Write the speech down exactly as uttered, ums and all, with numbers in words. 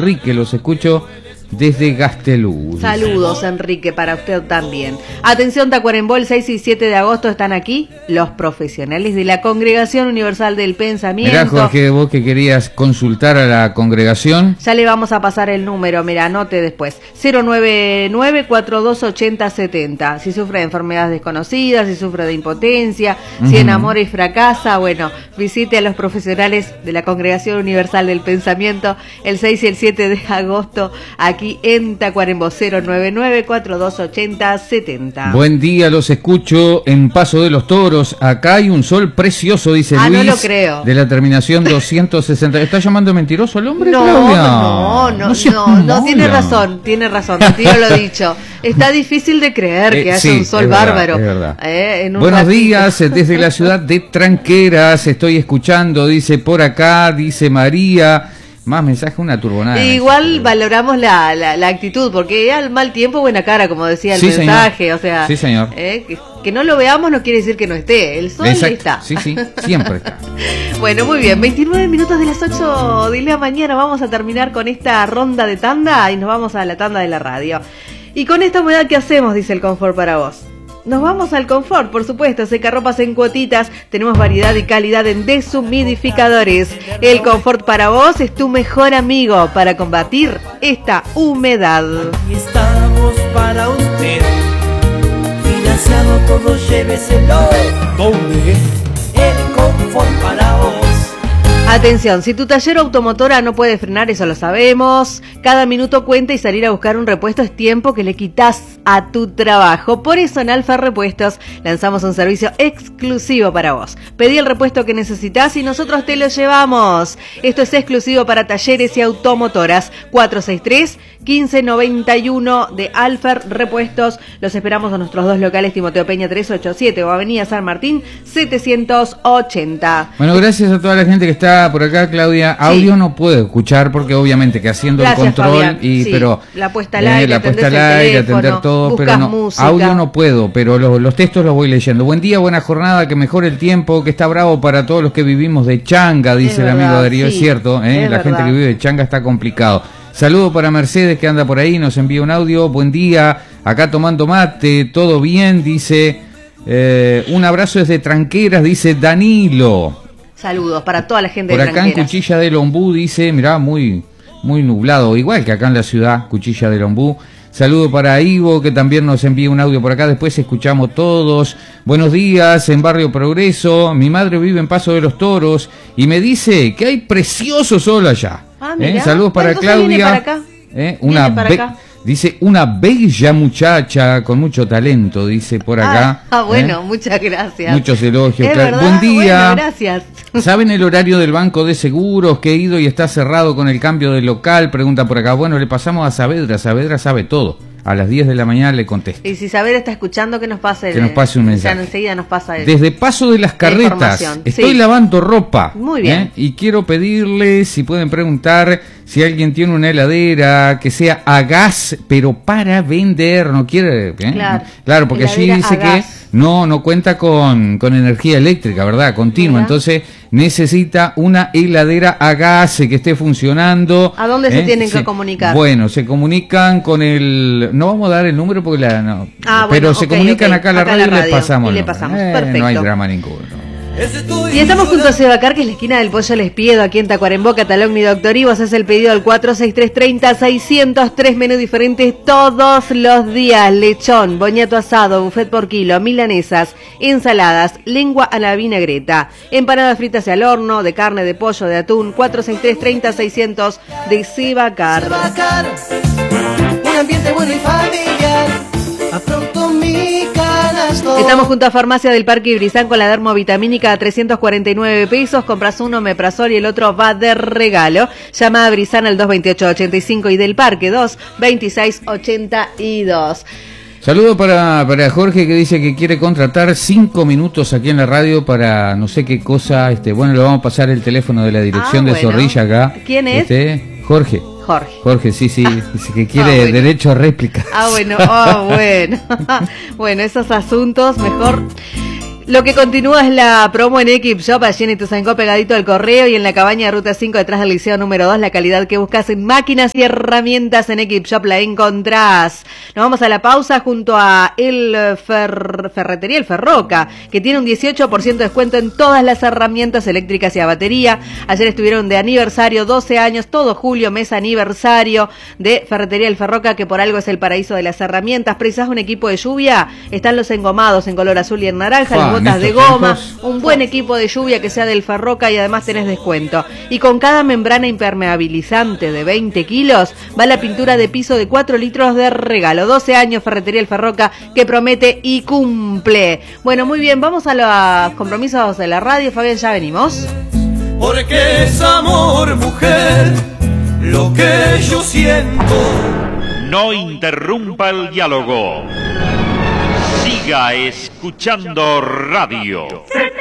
Enrique, los escucho desde Gastelú. Saludos, Enrique, para usted también. Atención, Tacuarembó, el seis y siete de agosto están aquí los profesionales de la Congregación Universal del Pensamiento. Mirá, Jorge, vos que querías consultar a la congregación. Ya le vamos a pasar el número, mira, anote después. cero nueve nueve, cuatro dos ocho cero, siete cero. Si sufre de enfermedades desconocidas, si sufre de impotencia, uh-huh. si enamora y fracasa, bueno, visite a los profesionales de la Congregación Universal del Pensamiento el seis y el siete de agosto aquí en Tacuarembó. Cero nueve nueve, cuatro dos ocho cero, siete cero. Buen día, los escucho en Paso de los Toros. Acá hay un sol precioso, dice ah, Luis. No lo creo. De la terminación doscientos sesenta. ¿Está llamando mentiroso al hombre, no, Claudia? No, no, no, no, no, tiene razón, tiene razón, retiro lo dicho. Está difícil de creer que eh, haya sí, un sol es verdad, bárbaro. Es verdad. Eh, en un Buenos ratito. días, desde la ciudad de Tranqueras, estoy escuchando, dice por acá, dice María. Más mensaje, una turbonada. Igual valoramos la, la, la actitud, porque al mal tiempo, buena cara, como decía el sí, mensaje. Señor. O sea, sí, señor. Eh, que, que no lo veamos no quiere decir que no esté. El sol Exacto. está. Sí, sí, siempre está. Bueno, muy bien. veintinueve minutos de las ocho de la mañana. Vamos a terminar con esta ronda de tanda y nos vamos a la tanda de la radio. Y con esta humedad, ¿qué hacemos? Dice el confort para vos. Nos vamos al confort, por supuesto, secarropas en cuotitas, tenemos variedad y calidad en deshumidificadores. El confort para vos es tu mejor amigo para combatir esta humedad. Aquí estamos para usted, financiado todo, lléveselo. ¿Dónde? El confort para vos. Atención, si tu taller automotora no puede frenar, eso lo sabemos. Cada minuto cuenta y salir a buscar un repuesto es tiempo que le quitas a tu trabajo. Por eso en Alfa Repuestos lanzamos un servicio exclusivo para vos. Pedí el repuesto que necesitas y nosotros te lo llevamos. Esto es exclusivo para talleres y automotoras. cuatro seis tres, uno cinco nueve uno de Alfa Repuestos. Los esperamos a nuestros dos locales, Timoteo Peña trescientos ochenta y siete o Avenida San Martín setecientos ochenta. Bueno, gracias a toda la gente que está por acá, Claudia. Audio sí. No puedo escuchar porque obviamente que haciendo Gracias, el control Fabián. y sí. pero la puesta al aire, eh, la puesta al aire, atender todo, pero no, música. audio no puedo, pero los, los textos los voy leyendo. Buen día, buena jornada, que mejore el tiempo, que está bravo para todos los que vivimos de changa, dice es el verdad, amigo Darío, sí, es cierto, ¿eh? es la verdad. Gente que vive de changa está complicado. Saludo para Mercedes que anda por ahí, nos envía un audio. Buen día, acá tomando mate, todo bien, dice. Eh, un abrazo desde Tranqueras, dice Danilo. Saludos para toda la gente por de acá Tranqueras. En Cuchilla del Ombú, dice, mirá, muy, muy nublado, igual que acá en la ciudad, Cuchilla del Ombú. Saludo para Ivo, que también nos envía un audio por acá, después escuchamos todos. Buenos días, en Barrio Progreso, mi madre vive en Paso de los Toros y me dice que hay precioso sol allá. Ah, ¿Eh? Saludos para Claudia. Viene para acá. ¿Eh? Una para be- acá. Dice, una bella muchacha con mucho talento, dice por acá. Ah, bueno, ¿eh? Muchas gracias. Muchos elogios. ¿Es Claro. verdad? Buen día. Bueno, gracias. ¿Saben el horario del Banco de Seguros que he ido y está cerrado con el cambio de local? Pregunta por acá. Bueno, le pasamos a Saavedra. Saavedra sabe todo. A las diez de la mañana le contesto. Y si Saavedra está escuchando, que nos pase el, que nos pase un mensaje. O sea, enseguida nos pasa el, Desde Paso de las Carretas estoy sí. lavando ropa. Muy bien. ¿eh? Y quiero pedirles si pueden preguntar si alguien tiene una heladera que sea a gas, pero para vender. No quiere. ¿eh? Claro. Claro, porque allí dice que no no cuenta con, con energía eléctrica, ¿verdad? Continua. Mira. Entonces necesita una heladera a gas que esté funcionando. ¿A dónde ¿eh? se tienen sí. que comunicar? Bueno, se comunican con el... No vamos a dar el número porque la... No, ah, pero bueno, se okay, comunican okay. acá a la acá radio, la radio y les pasamos. y le pasamos. Eh, Perfecto. No hay drama ninguno. Y estamos junto a Sebacar, que es la esquina del Pollo Les Piedo, aquí en Tacuarembó, Catalogni, Doctor Ivo. Haces el pedido al cuatro seis tres, treinta, seiscientos tres, menús diferentes todos los días. Lechón, boñato asado, buffet por kilo, milanesas, ensaladas, lengua a la vinagreta, empanadas fritas al horno, de carne, de pollo, de atún. Cuatro seis tres, treinta, seiscientos de Sebacar. Sebacar, un ambiente bueno y familiar. Apronto mi canasto. Estamos junto a Farmacia del Parque Ibrizán con la dermovitamínica a trescientos cuarenta y nueve pesos. Compras uno, Meprazol y el otro va de regalo. Llama a Ibrizán al dos veintiocho ochenta y cinco y del Parque dos veintiséis ochenta y dos. Saludo para, para Jorge, que dice que quiere contratar cinco minutos aquí en la radio para no sé qué cosa. Este, bueno, le vamos a pasar el teléfono de la dirección ah, de bueno. Zorrilla acá. ¿Quién es? Este, Jorge. Jorge. Jorge, sí, sí, dice que quiere ah, bueno. derecho a réplica. Ah, bueno, ah, bueno. Bueno, esos asuntos mejor... Lo que continúa es la promo en Equip Shop, allí en Ituzaingó, pegadito al correo, y en la cabaña de Ruta cinco, detrás del liceo número dos. La calidad que buscas en máquinas y herramientas en Equip Shop la encontrás. Nos vamos a la pausa junto a el fer... Ferretería El Ferroca, que tiene un dieciocho por ciento de descuento en todas las herramientas eléctricas y a batería. Ayer estuvieron de aniversario, doce años, todo julio, mes aniversario de Ferretería El Ferroca, que por algo es el paraíso de las herramientas. ¿Precisás un equipo de lluvia? Están los engomados en color azul y en naranja, las botas de goma, tiempos, un buen equipo de lluvia que sea del Ferroca, y además tenés descuento. Y con cada membrana impermeabilizante de veinte kilos va la pintura de piso de cuatro litros de regalo. doce años Ferretería El Ferroca, que promete y cumple. Bueno, muy bien, vamos a los compromisos de la radio. Fabián, ya venimos. Porque es amor, mujer, lo que yo siento. No interrumpa el diálogo. Siga escuchando radio.